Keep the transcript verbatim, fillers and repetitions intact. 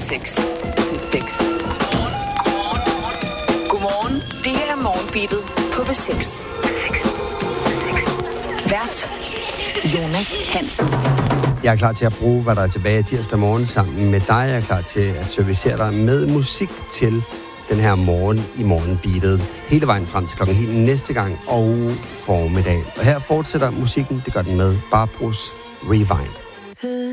seks. seks. Godmorgen. Det her er Morgenbeatet på B seks. Vært Jonas Hansen. Jeg er klar til at bruge, hvad der er tilbage tirsdag morgen sammen med dig. Jeg er klar til at servicere dig med musik til den her morgen i Morgenbeatet. Hele vejen frem til klokken helt næste gang og formiddag. Og her fortsætter musikken, det gør den med Barbros Rewind.